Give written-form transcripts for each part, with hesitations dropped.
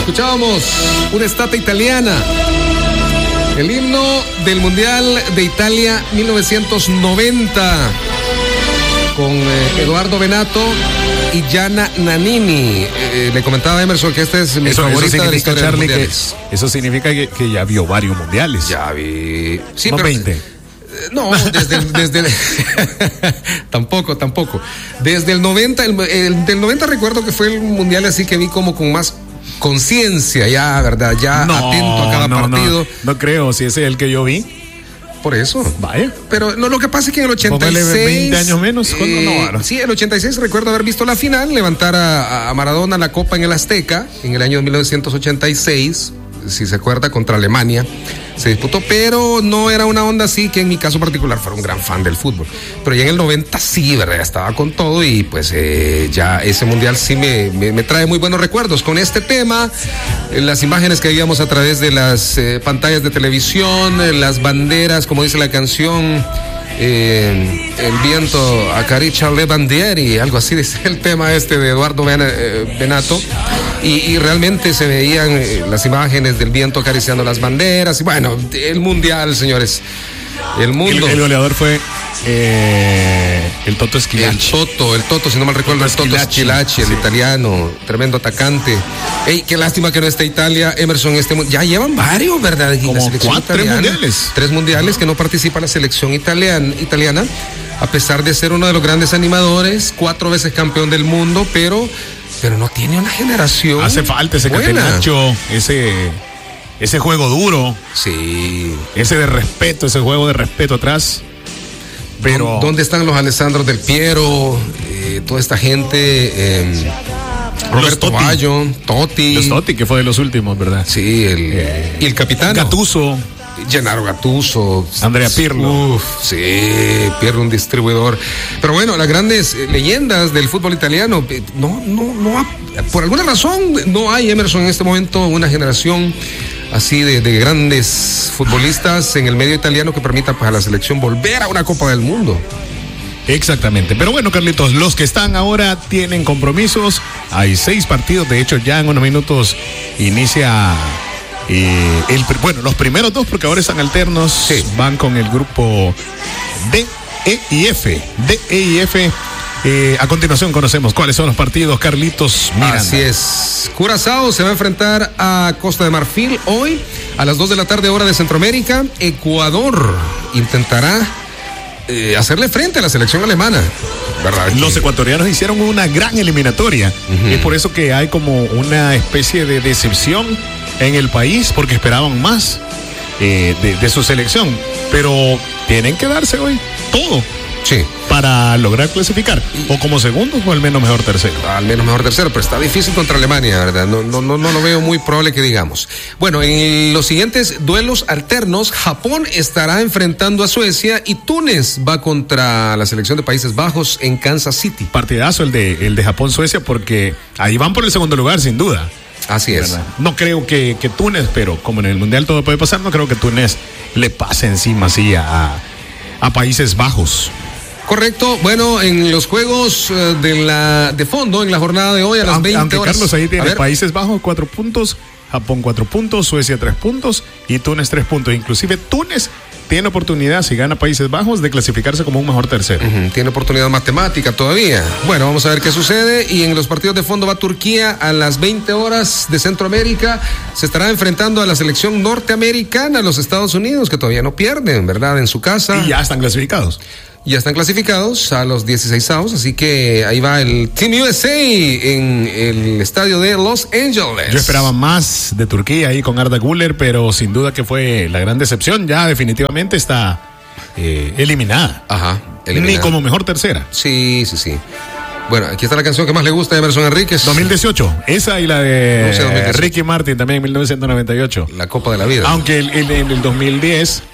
Escuchábamos una estatua italiana. El himno del Mundial de Italia 1990 con Edoardo Bennato y Gianna Nannini. Le comentaba a Emerson que esta es mi favorita de la historia, Charlie, de los mundiales. Eso significa que ya vio varios mundiales. Ya vi. Sí, no, pero 20. No, desde tampoco. Desde el 90, del 90 recuerdo que fue el mundial así que vi como con más conciencia, ya, ¿verdad? Ya atento a cada partido. No creo, si ese es el que yo vi. Por eso. Vaya. Pero no, lo que pasa es que en el 86... 20 años menos. Sí, el 86 recuerdo haber visto la final, levantar a Maradona la copa en el Azteca, en el año 1986, si se acuerda, contra Alemania. Se disputó, pero no era una onda así que en mi caso particular fuera un gran fan del fútbol. Pero ya en el 90 sí, ¿verdad? Estaba con todo y pues ya ese mundial sí me trae muy buenos recuerdos. Con este tema, las imágenes que veíamos a través de las pantallas de televisión, las banderas, como dice la canción, el viento acaricia le bandieri, algo así dice el tema de Edoardo Bennato. Y realmente se veían las imágenes del viento acariciando las banderas. Y bueno, el mundial, señores. El mundo. El goleador fue el Toto Schillaci. El Toto, si no mal recuerdo, el Toto Schillaci, el italiano, tremendo atacante. Qué lástima que no esté Italia, Emerson, ya llevan varios, ¿verdad? Como 3 mundiales. 3 mundiales que no participa la selección italiana, a pesar de ser uno de los grandes animadores, 4 veces campeón del mundo, pero no tiene una generación. Hace falta ese catenacho, ese juego duro. Sí. Ese de respeto, ese juego de respeto atrás. Pero ¿dónde están los Alessandro Del Piero? Toda esta gente. Roberto Baggio, Totti. Los Totti, que fue de los últimos, ¿verdad? Sí, y el capitán. Gattuso. Gennaro Gattuso, Andrea Pirlo. Sí, Pirlo, un distribuidor. Pero bueno, las grandes leyendas del fútbol italiano, por alguna razón no hay, Emerson, en este momento una generación así de grandes futbolistas en el medio italiano que permita pues, a la selección volver a una Copa del Mundo. Exactamente, pero bueno, Carlitos, los que están ahora tienen compromisos, hay 6 partidos, de hecho ya en unos minutos inicia los primeros 2, porque ahora están alternos, sí. Van con el grupo D, E y F. A continuación conocemos cuáles son los partidos, Carlitos Miranda. Así es. Curazao se va a enfrentar a Costa de Marfil hoy a las 2 de la tarde, hora de Centroamérica. Ecuador intentará hacerle frente a la selección alemana, ¿verdad? Los ecuatorianos hicieron una gran eliminatoria. Es por eso que hay como una especie de decepción en el país, porque esperaban más de su selección, pero tienen que darse hoy todo. Sí. Para lograr clasificar, o como segundo o al menos mejor tercero. Al menos mejor tercero, pero está difícil contra Alemania, ¿verdad? No lo veo muy probable que digamos. Bueno, en los siguientes duelos alternos, Japón estará enfrentando a Suecia y Túnez va contra la selección de Países Bajos en Kansas City. Partidazo el de Japón-Suecia, porque ahí van por el segundo lugar, sin duda. Así es. ¿Verdad? No creo que Túnez, pero como en el Mundial todo puede pasar, no creo que Túnez le pase encima así a Países Bajos. Correcto. Bueno, en los juegos de fondo, en la jornada de hoy a las 20 horas. Carlos, ahí tiene Países Bajos 4 puntos, Japón 4 puntos, Suecia 3 puntos y Túnez 3 puntos. Inclusive Túnez tiene oportunidad, si gana Países Bajos, de clasificarse como un mejor tercero. Tiene oportunidad matemática todavía. Bueno, vamos a ver qué sucede. Y en los partidos de fondo va Turquía a las 20 horas de Centroamérica. Se estará enfrentando a la selección norteamericana, los Estados Unidos, que todavía no pierden, ¿verdad? En su casa. Y ya están clasificados. Ya están clasificados a los 16avos, así que ahí va el Team USA en el estadio de Los Ángeles. Yo esperaba más de Turquía ahí con Arda Güler, pero sin duda que fue la gran decepción. Ya definitivamente está eliminada. Ajá, eliminada. Ni como mejor tercera. Sí. Bueno, aquí está la canción que más le gusta de Emerson Enríquez. 2018, esa y la de Ricky Martin también en 1998. La Copa de la Vida. Aunque en el 2010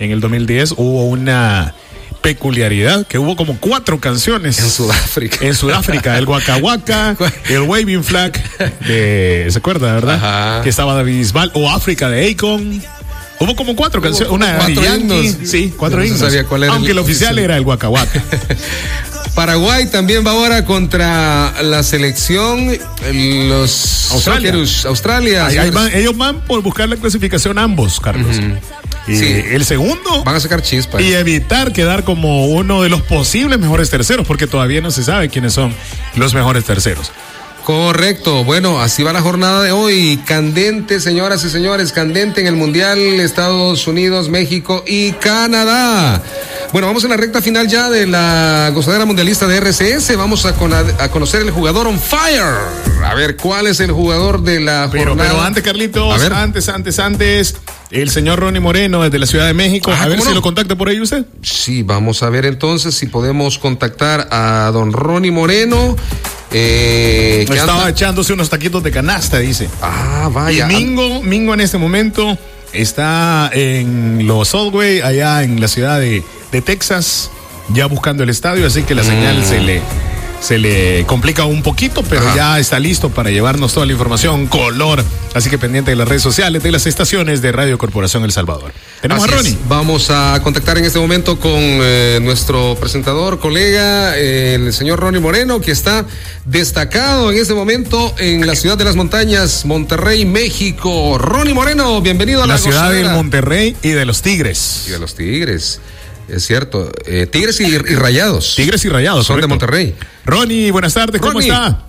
hubo una peculiaridad, que hubo como 4 canciones en Sudáfrica. El Waka Waka, el Waving Flag ¿se acuerda, verdad? Ajá. Que estaba David Bisbal, o África de Akon. Hubo como 4 canciones, una de Yankee. Sí, 4 himnos. No sabía cuál era. Aunque el oficial era el Waka Waka. Paraguay también va ahora contra la selección, los Australia. Ellos van por buscar la clasificación ambos, Carlos. Y sí, el segundo van a sacar chispas y evitar quedar como uno de los posibles mejores terceros, porque todavía no se sabe quiénes son los mejores terceros. Correcto, bueno, así va la jornada de hoy, candente, señoras y señores, candente en el Mundial, Estados Unidos, México y Canadá. Bueno, vamos en la recta final ya de la gozadera mundialista de RCS, vamos a conocer el jugador on fire, a ver cuál es el jugador de la jornada. Pero antes, Carlitos, antes, el señor Ronnie Moreno desde la Ciudad de México, a ver si lo contacta por ahí usted. Sí, vamos a ver entonces si podemos contactar a don Ronnie Moreno. Estaba echándose unos taquitos de canasta, dice. Vaya. Y Mingo en este momento está en los Subway, allá en la ciudad de Texas, ya buscando el estadio, así que la señal se le complica un poquito, pero ya está listo para llevarnos toda la información color, así que pendiente de las redes sociales de las estaciones de Radio Corporación El Salvador. Tenemos a Ronnie. Vamos a contactar en este momento con nuestro presentador, colega, el señor Ronnie Moreno, que está destacado en este momento en la ciudad de las montañas, Monterrey, México. Ronnie Moreno, bienvenido a la ciudad del Monterrey y de los Tigres. Y de los Tigres. Es cierto, Tigres y Rayados. Tigres y Rayados, son correcto. De Monterrey. Ronnie, buenas tardes, ¿cómo está?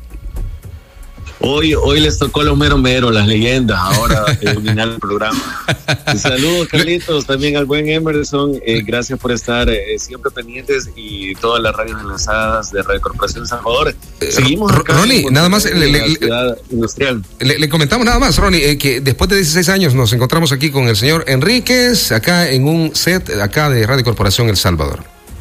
Hoy les tocó los mero, las leyendas, ahora terminar el programa. Saludos, Carlitos, también al buen Emerson, gracias por estar siempre pendientes y todas las radios enlazadas de Radio Corporación Salvador. Seguimos acá. Ronnie, nada más ciudad industrial. Le comentamos nada más, Ronnie, que después de 16 años nos encontramos aquí con el señor Enríquez, acá en un set acá de Radio Corporación El Salvador.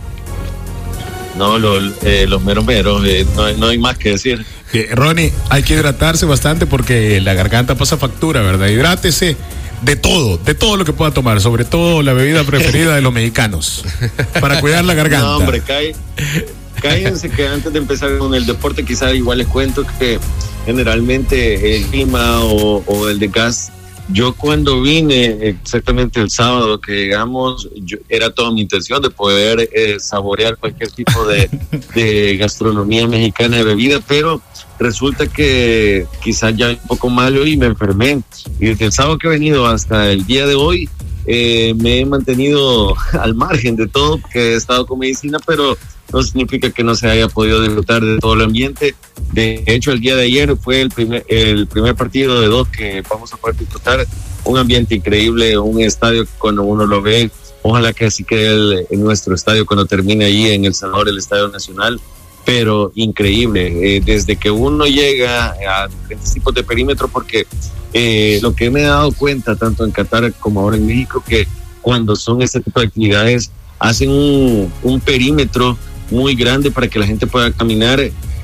No, los meros, no hay más que decir. Ronnie, hay que hidratarse bastante porque la garganta pasa factura, ¿verdad? Hidrátese de todo lo que pueda tomar, sobre todo la bebida preferida de los mexicanos, para cuidar la garganta. No, hombre, cállense que antes de empezar con el deporte, quizá igual les cuento que generalmente el clima o el desgaste. Yo cuando vine exactamente el sábado que llegamos, era toda mi intención de poder saborear cualquier tipo de gastronomía mexicana de bebida, pero resulta que quizás ya un poco malo y me enfermé. Y desde el sábado que he venido hasta el día de hoy, me he mantenido al margen de todo, porque he estado con medicina, pero no significa que no se haya podido disfrutar de todo el ambiente. De hecho, el día de ayer fue el primer partido de 2 que vamos a poder disfrutar. Un ambiente increíble, un estadio que cuando uno lo ve, ojalá que así quede en nuestro estadio cuando termine allí en El Salvador, el Estadio Nacional, pero increíble. Desde que uno llega a diferentes tipos de perímetro, porque lo que me he dado cuenta, tanto en Qatar como ahora en México, que cuando son este tipo de actividades, hacen un perímetro muy grande para que la gente pueda caminar,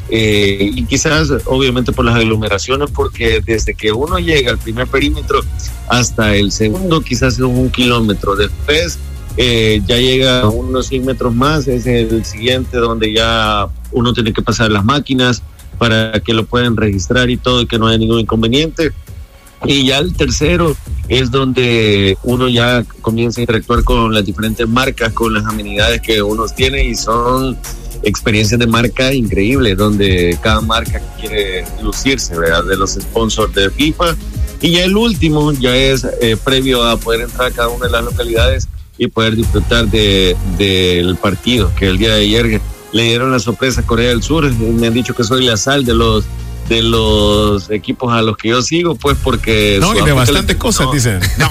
y quizás obviamente por las aglomeraciones, porque desde que uno llega al primer perímetro hasta el segundo quizás es 1 kilómetro, después ya llega a unos 100 metros más, es el siguiente donde ya uno tiene que pasar las máquinas para que lo puedan registrar y todo, y que no haya ningún inconveniente. Y ya el tercero es donde uno ya comienza a interactuar con las diferentes marcas, con las amenidades que uno tiene, y son experiencias de marca increíbles, donde cada marca quiere lucirse, ¿verdad? De los sponsors de FIFA. Y ya el último ya es previo a poder entrar a cada una de las localidades y poder disfrutar del partido, que el día de ayer le dieron la sorpresa a Corea del Sur. Me han dicho que soy la sal de los equipos a los que yo sigo, pues porque... No, y de bastantes cosas, dicen. No,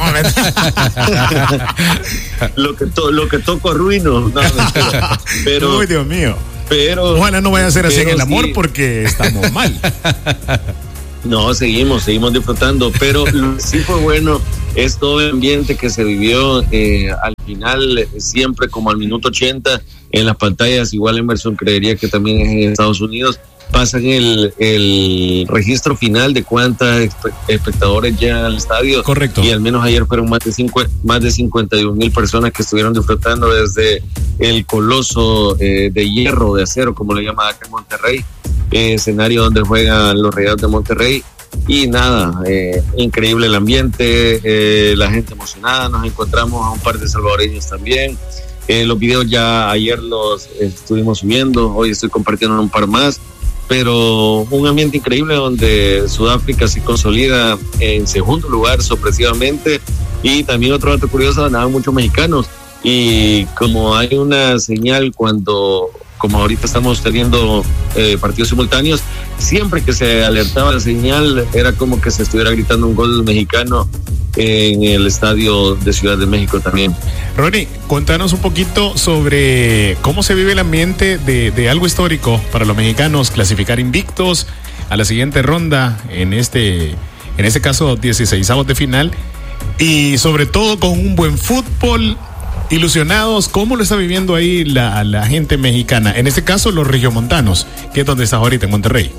lo que toco arruino. No, pero... Uy, Dios mío. Pero... Ojalá no vaya a ser así en el amor, sí, porque estamos mal. No, seguimos disfrutando, pero lo que sí fue bueno es todo el ambiente que se vivió al final, siempre como al minuto 80 en las pantallas. Igual Emerson creería que también es en Estados Unidos. Pasan el registro final de cuántos espectadores llegan al estadio. Correcto. Y al menos ayer fueron más de 51,000 personas que estuvieron disfrutando desde el coloso de hierro, de acero, como le llaman acá en Monterrey, escenario donde juegan los Rayados de Monterrey. Y nada, increíble el ambiente, la gente emocionada. Nos encontramos a un par de salvadoreños también. Los videos ya ayer los estuvimos subiendo, hoy estoy compartiendo un par más, pero un ambiente increíble donde Sudáfrica se consolida en segundo lugar sorpresivamente. Y también otro dato curioso, andaban muchos mexicanos, y como hay una señal como ahorita estamos teniendo partidos simultáneos, siempre que se alertaba la señal era como que se estuviera gritando un gol mexicano en el estadio de Ciudad de México también. Ronnie, contanos un poquito sobre cómo se vive el ambiente de algo histórico para los mexicanos, clasificar invictos a la siguiente ronda, en este caso 16avos de final, y sobre todo con un buen fútbol. Ilusionados, ¿cómo lo está viviendo ahí la gente mexicana? En este caso, los regiomontanos, que es donde estás ahorita, en Monterrey.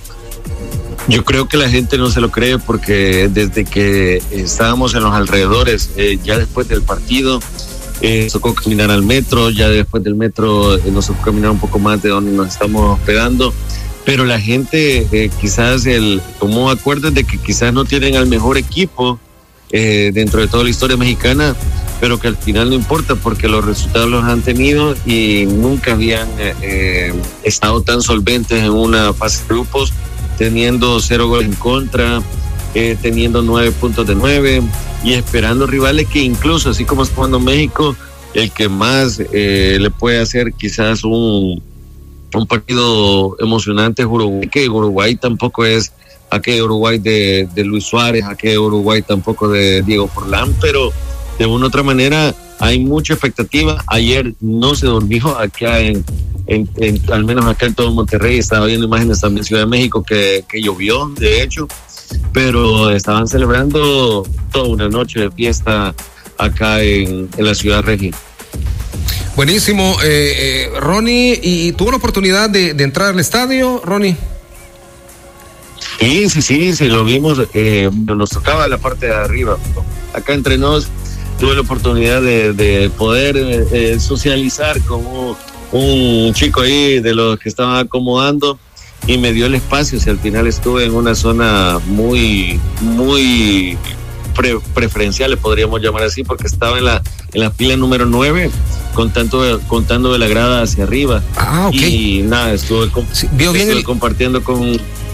Yo creo que la gente no se lo cree, porque desde que estábamos en los alrededores, ya después del partido, tocó caminar al metro, ya después del metro nos tocó caminar un poco más de donde nos estamos hospedando, pero la gente quizás tomó acuerdos de que quizás no tienen al mejor equipo dentro de toda la historia mexicana, pero que al final no importa porque los resultados los han tenido y nunca habían estado tan solventes en una fase de grupos, teniendo 0 goles en contra, teniendo 9 puntos de 9 y esperando rivales que incluso, así como está jugando México, el que más le puede hacer quizás un partido emocionante es Uruguay, que Uruguay tampoco es aquel Uruguay de Luis Suárez, aquel Uruguay tampoco de Diego Forlán, pero de una u otra manera hay mucha expectativa. Ayer no se durmió acá al menos acá en todo Monterrey. Estaba viendo imágenes también en Ciudad de México que llovió, de hecho, pero estaban celebrando toda una noche de fiesta acá en la ciudad regia. Buenísimo, Ronnie, ¿y tuvo la oportunidad de entrar al estadio, Ronnie? Sí, lo vimos, nos tocaba la parte de arriba. Acá entre nos tuve la oportunidad de poder socializar con un chico ahí de los que estaban acomodando y me dio el espacio. Si al final estuve en una zona muy preferencial, le podríamos llamar así, porque estaba en la fila número 9, contando de la grada hacia arriba. Okay. Y nada, estuve compartiendo con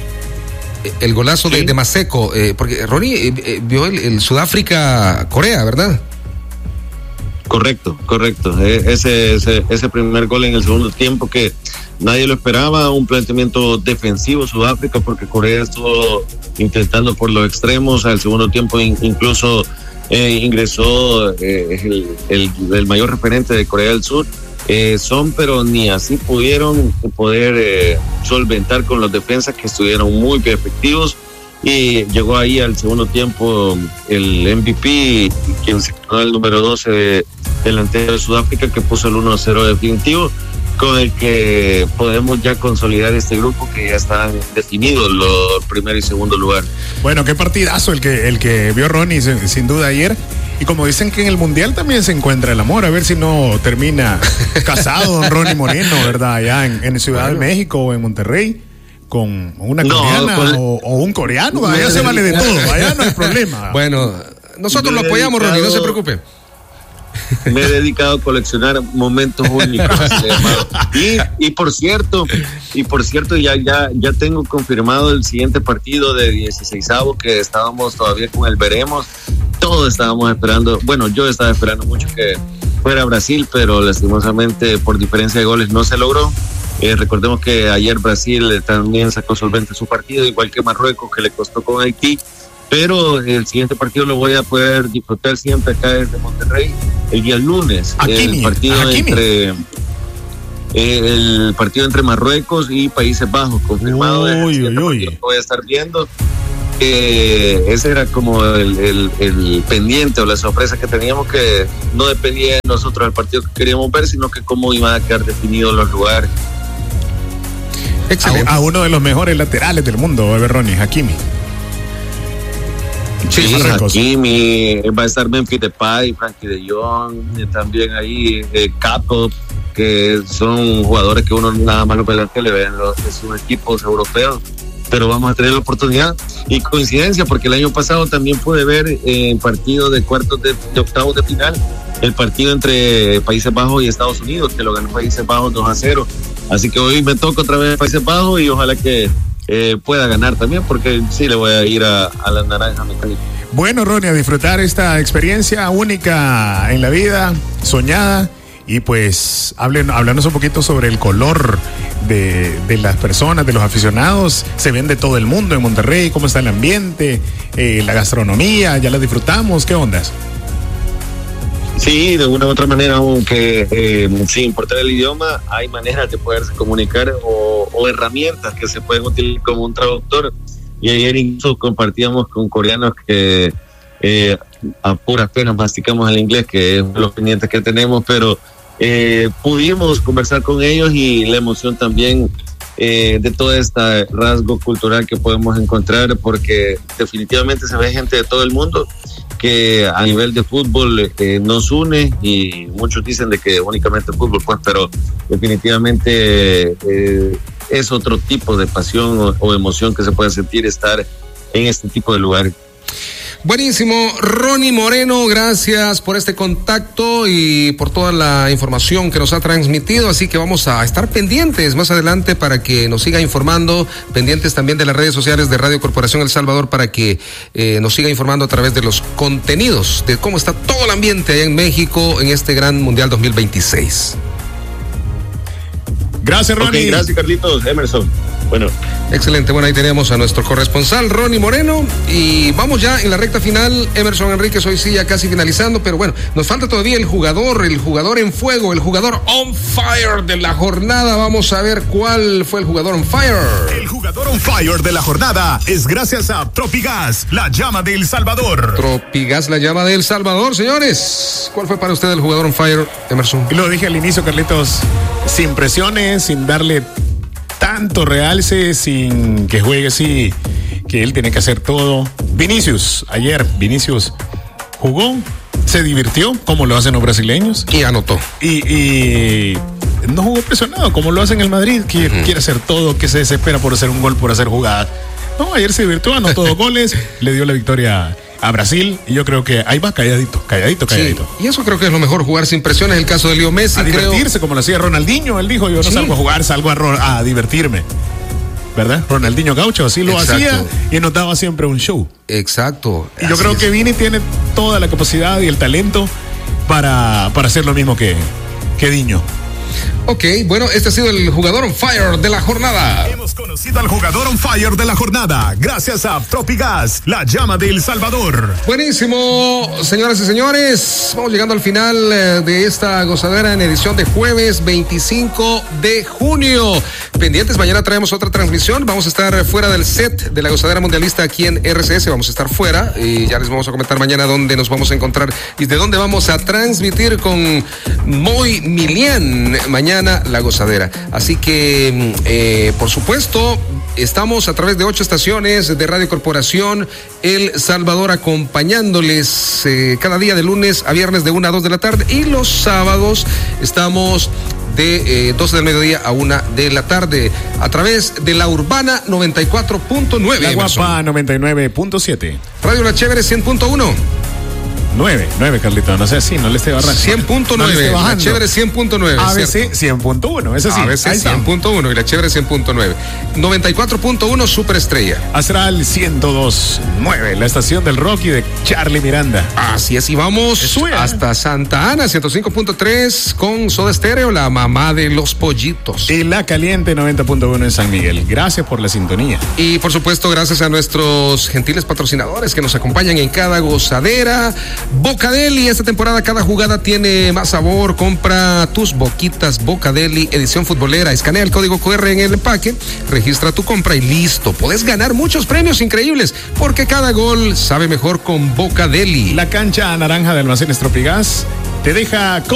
el golazo de Maseco, porque Ronnie vio el Sudáfrica-Corea, ¿verdad? Correcto. Ese primer gol en el segundo tiempo que nadie lo esperaba, un planteamiento defensivo Sudáfrica, porque Corea estuvo intentando por los extremos. Al segundo tiempo incluso ingresó el mayor referente de Corea del Sur, pero ni así pudieron solventar con los defensas, que estuvieron muy efectivos. Y llegó ahí al segundo tiempo el MVP, quien se quedó el número 12 delantero de Sudáfrica, que puso el 1-0 definitivo, con el que podemos ya consolidar este grupo, que ya están definidos los primer y segundo lugar. Bueno, qué partidazo el que vio Ronnie sin duda ayer. Y como dicen que en el Mundial también se encuentra el amor, a ver si no termina casado don Ronnie Moreno, ¿verdad? Allá en Ciudad de México o en Monterrey, con una coreana o un coreano. Allá se vale de todo, allá no hay problema. Bueno, nosotros lo apoyamos, Ronnie, no se preocupe. Me he dedicado a coleccionar momentos únicos. Y por cierto, ya tengo confirmado el siguiente partido de 16avos, que estábamos todavía con el veremos. Todos estábamos esperando, bueno, yo estaba esperando mucho que fuera Brasil, pero lastimosamente por diferencia de goles no se logró. Recordemos que ayer Brasil también sacó solvente su partido, igual que Marruecos, que le costó con Haití. Pero el siguiente partido lo voy a poder disfrutar siempre acá desde Monterrey el día lunes. El partido entre Marruecos y Países Bajos, confirmado. Voy a estar viendo. Ese era como el pendiente o la sorpresa que teníamos, que no dependía de nosotros el partido que queríamos ver, sino que cómo iban a quedar definidos los lugares. Excelente. A uno de los mejores laterales del mundo, Ronnie, Hakimi. Sí, Hakimi, va a estar Memphis Depay, Frankie de Jong, también ahí Capo, que son jugadores que uno nada más lo ve que le ven sus equipos europeos, pero vamos a tener la oportunidad. Y coincidencia, porque el año pasado también pude ver partido de cuartos de octavos de final el partido entre Países Bajos y Estados Unidos, que lo ganó Países Bajos 2-0. Así que hoy me toca otra vez Países Bajos y ojalá que pueda ganar también, porque sí le voy a ir a la naranja mecánica. Bueno, Ronnie, a disfrutar esta experiencia única en la vida, soñada. Y pues háblanos un poquito sobre el color de las personas, de los aficionados. Se ven de todo el mundo en Monterrey, cómo está el ambiente, la gastronomía, ya la disfrutamos, ¿qué ondas? Sí, de una u otra manera, aunque sin importar el idioma, hay maneras de poderse comunicar o herramientas que se pueden utilizar como un traductor. Y ayer incluso compartíamos con coreanos que a puras penas masticamos el inglés, que es uno de los pendientes que tenemos, pero pudimos conversar con ellos y la emoción también de todo este rasgo cultural que podemos encontrar, porque definitivamente se ve gente de todo el mundo que a nivel de fútbol nos une, y muchos dicen de que únicamente fútbol, pues, pero definitivamente es otro tipo de pasión o emoción que se puede sentir estar en este tipo de lugares. Buenísimo, Ronnie Moreno, gracias por este contacto y por toda la información que nos ha transmitido, así que vamos a estar pendientes más adelante para que nos siga informando, pendientes también de las redes sociales de Radio Corporación El Salvador para que nos siga informando a través de los contenidos, de cómo está todo el ambiente allá en México en este gran Mundial 2026. Gracias, Ronnie. Okay, gracias, Carlitos. Emerson. Bueno. Excelente, bueno, ahí tenemos a nuestro corresponsal Ronnie Moreno y vamos ya en la recta final. Emerson Enríquez, hoy sí ya casi finalizando, pero bueno, nos falta todavía el jugador en fuego, el jugador on fire de la jornada. Vamos a ver cuál fue el jugador on fire. El jugador on fire de la jornada es gracias a Tropigas, la llama de El Salvador. Tropigas, la llama de El Salvador, señores. ¿Cuál fue para usted el jugador on fire, Emerson? Lo dije al inicio, Carlitos, sin presiones, sin darle tanto realce, sin que juegue así, que él tiene que hacer todo. Vinicius jugó, se divirtió, como lo hacen los brasileños. Y anotó. Y no jugó presionado, como lo hacen en el Madrid, que quiere hacer todo, que se desespera por hacer un gol, por hacer jugadas. No, ayer se divirtió, anotó 2 goles, le dio la victoria a Brasil, y yo creo que ahí va calladito. Sí, y eso creo que es lo mejor, jugar sin presión. Es el caso de Leo Messi. A divertirse, como lo hacía Ronaldinho. Él dijo, yo no salgo a jugar, salgo a divertirme, ¿verdad? Ronaldinho Gaucho así lo hacía y nos daba siempre un show. Exacto. Y yo creo que Vini tiene toda la capacidad y el talento para hacer lo mismo que Diño. Ok, bueno, este ha sido el jugador on fire de la jornada. Hemos conocido al jugador on fire de la jornada gracias a Tropigas, la llama de El Salvador. Buenísimo, señoras y señores. Vamos llegando al final de esta gozadera en edición de jueves 25 de junio. Pendientes, mañana traemos otra transmisión. Vamos a estar fuera del set de la gozadera mundialista aquí en RCS. Vamos a estar fuera y ya les vamos a comentar mañana dónde nos vamos a encontrar y de dónde vamos a transmitir con Moy Milian. Mañana la gozadera. Así que, por supuesto, estamos a través de 8 estaciones de Radio Corporación El Salvador acompañándoles cada día de lunes a viernes de 1 a 2 de la tarde, y los sábados estamos de 12 del mediodía a 1 de la tarde a través de la Urbana 94.9. La Guapa 99.7. Radio La Chévere 100.1. 9, Carlito, no sé si no le esté bajando. 100.9, no la Chévere 100.9. ABC 100.1, eso sí. ABC 100.1 y la Chévere 100.9. 94.1 Superestrella. Astral 102.9, la estación del rock y de Charlie Miranda. Así es, y vamos hasta Santa Ana 105.3 con Soda Stereo, la mamá de los pollitos. Y La Caliente 90.1 en San Miguel. Gracias por la sintonía. Y por supuesto, gracias a nuestros gentiles patrocinadores que nos acompañan en cada gozadera. Bocadeli, esta temporada cada jugada tiene más sabor. Compra tus boquitas Bocadeli, edición futbolera. Escanea el código QR en el empaque, registra tu compra y listo. Podés ganar muchos premios increíbles porque cada gol sabe mejor con Bocadeli. La cancha naranja de Almacenes Tropigas te deja